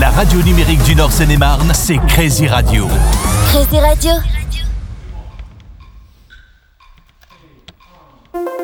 La radio numérique du Nord Seine-et-Marne, c'est Crazy Radio. Crazy Radio.